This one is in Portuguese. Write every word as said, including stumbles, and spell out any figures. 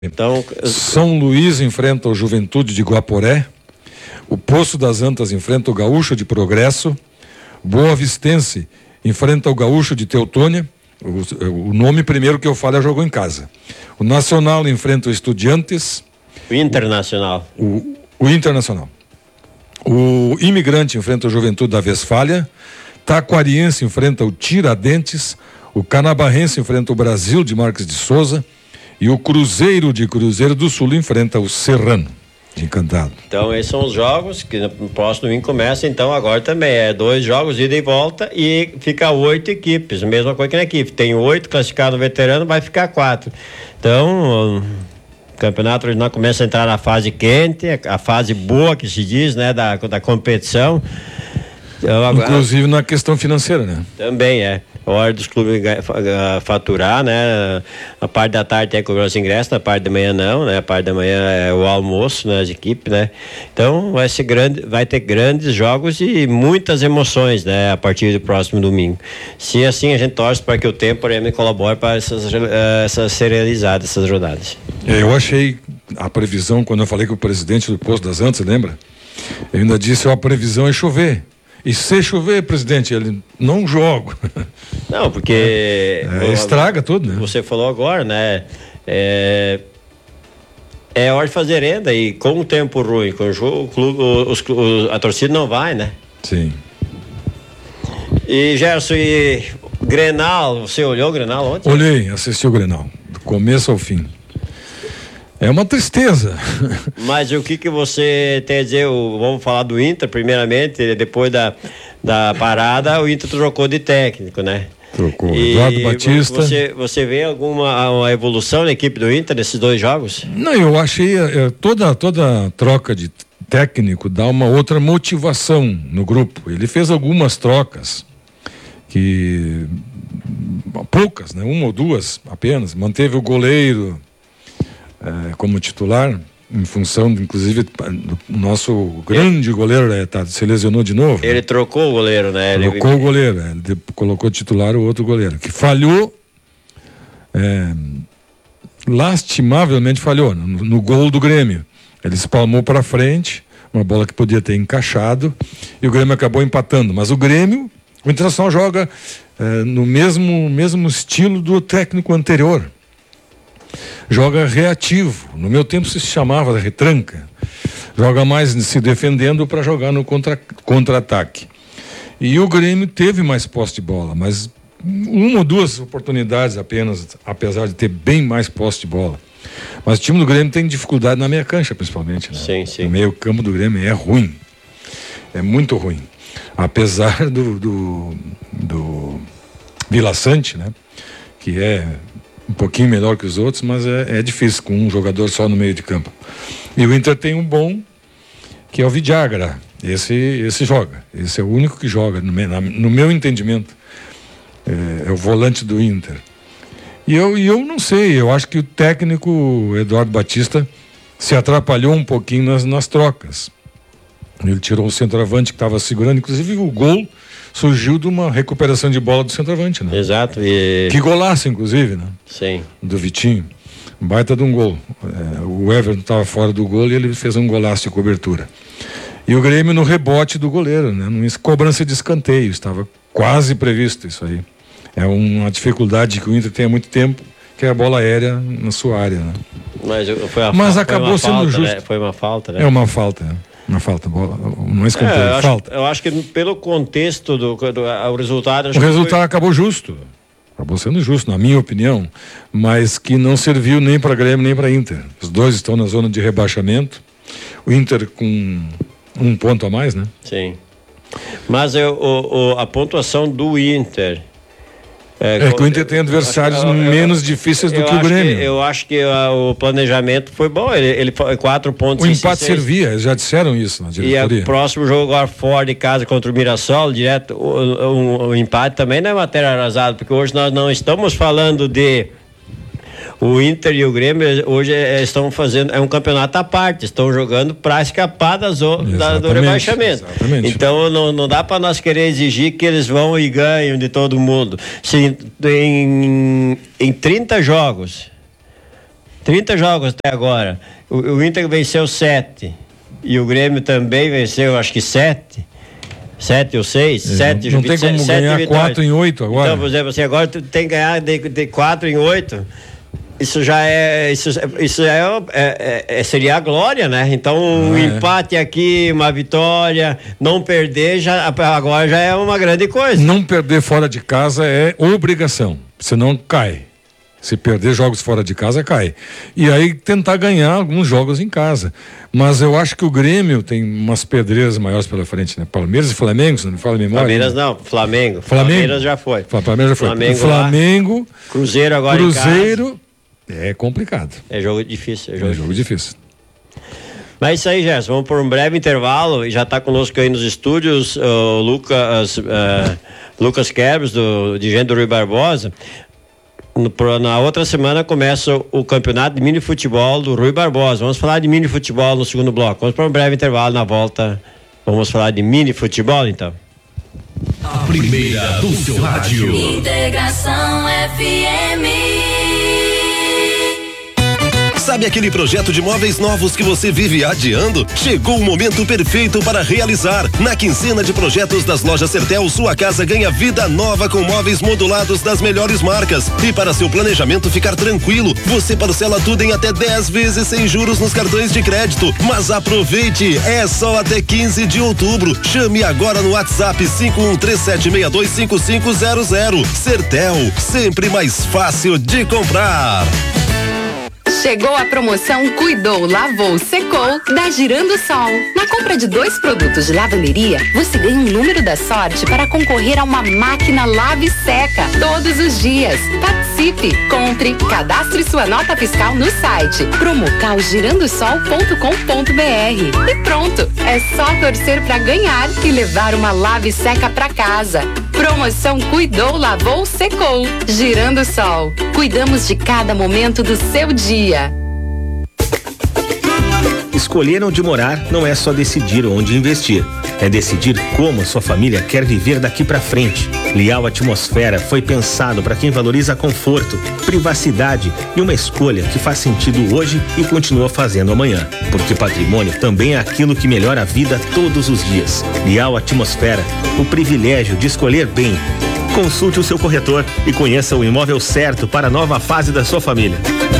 Então, São Luís enfrenta o Juventude de Guaporé, o Poço das Antas enfrenta o Gaúcho de Progresso, Boa Vistense enfrenta o Gaúcho de Teutônia, o, o nome primeiro que eu falo é jogo em casa. O Nacional enfrenta o Estudiantes. O Internacional. O, o Internacional. O Imigrante enfrenta o Juventude da Westfália, Taquariense enfrenta o Tiradentes, o Canabarrense enfrenta o Brasil de Marques de Souza e o Cruzeiro de Cruzeiro do Sul enfrenta o Serrano de Encantado. Então esses são os jogos que no próximo domingo começa, então agora também é dois jogos, ida e volta, e fica oito equipes, mesma coisa que na equipe, tem oito classificados no veterano, vai ficar quatro. Então o campeonato regional começa a entrar na fase quente, a fase boa que se diz, né, da, da competição. Então, agora, inclusive na questão financeira, né? Também é. A hora dos clubes faturar, né? A parte da tarde tem cobrança de ingresso, na parte da manhã não, né? A parte da manhã é o almoço, né? As equipes, né? Então vai ser grande, vai ter grandes jogos e muitas emoções, né? A partir do próximo domingo. Se assim a gente torce para que o tempo realmente colabore para essas, essas ser realizadas, essas rodadas. Eu achei a previsão, quando eu falei com o presidente do Poço das Antas, lembra? Eu ainda disse, ó, a previsão é chover. E se chover, presidente, ele não joga. Não, porque... É, é, estraga tudo, né? Você falou agora, né? É, é hora de fazer renda e com o tempo ruim, com o jogo, o clube, os, os, a torcida não vai, né? Sim. E Gerson, e Grenal, você olhou o Grenal ontem? Olhei, assisti o Grenal, do começo ao fim. É uma tristeza. Mas o que que você tem a dizer? O, vamos falar do Inter primeiramente, depois da, da parada, o Inter trocou de técnico, né? Trocou. E Eduardo Batista. Você, você vê alguma uma evolução na equipe do Inter nesses dois jogos? Não, eu achei é, toda, toda troca de técnico dá uma outra motivação no grupo. Ele fez algumas trocas que poucas, né? Uma ou duas apenas. Manteve o goleiro É, como titular, em função, inclusive, do nosso grande ele, goleiro, é, tá, se lesionou de novo. Ele né? trocou o goleiro, né? Trocou ele... o goleiro, é, ele colocou titular o outro goleiro, que falhou, é, lastimavelmente falhou, no, no gol do Grêmio. Ele espalmou para frente, uma bola que podia ter encaixado, e o Grêmio acabou empatando. Mas o Grêmio, o Internacional joga é, no mesmo, mesmo estilo do técnico anterior. Joga reativo, no meu tempo se chamava retranca, joga mais se defendendo para jogar no contra, contra-ataque. E o Grêmio teve mais posse de bola, mas uma ou duas oportunidades apenas, apesar de ter bem mais posse de bola. Mas o time do Grêmio tem dificuldade na meia cancha, principalmente, né? Sim, sim. O meio campo do Grêmio é ruim, é muito ruim, apesar do, do, do Vila Sante, né? Que é um pouquinho melhor que os outros, mas é, é difícil com um jogador só no meio de campo. E o Inter tem um bom, que é o Vidagra. Esse, esse joga. Esse é o único que joga, no, na, no meu entendimento. É, é o volante do Inter. E eu, e eu não sei, eu acho que o técnico Eduardo Batista se atrapalhou um pouquinho nas, nas trocas. Ele tirou o centroavante que estava segurando, inclusive o gol surgiu de uma recuperação de bola do centroavante, né? Exato. E... Que golaço, inclusive, né? Sim. Do Vitinho. Um baita de um gol. É, o Everton estava fora do gol e ele fez um golaço de cobertura. E o Grêmio no rebote do goleiro, né? Numa cobrança de escanteio. Estava quase previsto isso aí. É uma dificuldade que o Inter tem há muito tempo, que é a bola aérea na sua área, né? Mas, foi a Mas fa- acabou foi uma sendo falta, justo. né? Foi uma falta, né? É uma falta, né? Uma falta, bola, não é escanteio, é, eu acho, falta. Eu acho que pelo contexto do, do, do o resultado... Acho o resultado foi... acabou justo, acabou sendo justo, na minha opinião, mas que não serviu nem para Grêmio nem para Inter. Os dois estão na zona de rebaixamento, o Inter com um ponto a mais, né? Sim, mas eu, o, o, a pontuação do Inter... É, é que o Inter tem adversários eu, eu, menos eu, difíceis do que o Grêmio. Que, eu acho que uh, o planejamento foi bom. Ele, ele quatro pontos. O empate seis. Servia, já disseram isso na diretoria. E o próximo jogo agora fora de casa contra o Mirassol, direto, o, o, o empate também não é matéria arrasada, porque hoje nós não estamos falando de. O Inter e o Grêmio hoje é, estão fazendo, é um campeonato à parte, estão jogando para escapar da zona, da, do rebaixamento. Exatamente. Então não, não dá para nós querer exigir que eles vão e ganham de todo mundo. Se em, em trinta jogos trinta jogos até agora. O, o Inter venceu sete. E o Grêmio também venceu, acho que sete. Sete ou seis? É, sete, não, não tem como sete ganhar quatro em oito agora. Então, por exemplo, assim, agora tu tem que ganhar de, de quatro em oito. Isso já é. Isso, isso é, é, é seria a glória, né? Então, um ah, empate é. aqui, uma vitória, não perder, já, agora já é uma grande coisa. Não perder fora de casa é obrigação, senão cai. Se perder jogos fora de casa, cai. E aí tentar ganhar alguns jogos em casa. Mas eu acho que o Grêmio tem umas pedreiras maiores pela frente, né? Palmeiras e Flamengo, se não me fala a memória. Palmeiras não, Flamengo. Flamengo. Palmeiras já foi. Palmeiras já foi. Flamengo, Flamengo lá, Cruzeiro agora Cruzeiro, em casa. É complicado. É jogo difícil. É jogo, é jogo difícil. Mas é isso aí, Gerson. Vamos por um breve intervalo. E já está conosco aí nos estúdios o Lucas, uh, Lucas Kerbs, do dirigente do Rui Barbosa. No, na outra semana começa o, o campeonato de mini futebol do Rui Barbosa. Vamos falar de mini futebol no segundo bloco. Vamos para um breve intervalo. Na volta vamos falar de mini futebol, então. A primeira do seu rádio. Integração F M. Sabe aquele projeto de móveis novos que você vive adiando? Chegou o momento perfeito para realizar. Na quinzena de projetos das lojas Sertel, sua casa ganha vida nova com móveis modulados das melhores marcas. E para seu planejamento ficar tranquilo, você parcela tudo em até dez vezes sem juros nos cartões de crédito. Mas aproveite, é só até quinze de outubro. Chame agora no WhatsApp cinco um três sete seis dois cinco cinco zero zero. Sertel, sempre mais fácil de comprar. Chegou a promoção Cuidou, Lavou, Secou da Girando Sol. Na compra de dois produtos de lavanderia, você ganha um número da sorte para concorrer a uma máquina lave e seca todos os dias. Participe, compre, cadastre sua nota fiscal no site promocal girando sol ponto com ponto b r. E pronto, é só torcer para ganhar e levar uma lave e seca para casa. Promoção Cuidou, Lavou, Secou. Girando Sol. Cuidamos de cada momento do seu dia. Escolher onde morar não é só decidir onde investir, é decidir como a sua família quer viver daqui para frente. Lial Atmosfera foi pensado para quem valoriza conforto, privacidade e uma escolha que faz sentido hoje e continua fazendo amanhã, porque patrimônio também é aquilo que melhora a vida todos os dias. Lial Atmosfera, o privilégio de escolher bem. Consulte o seu corretor e conheça o imóvel certo para a nova fase da sua família.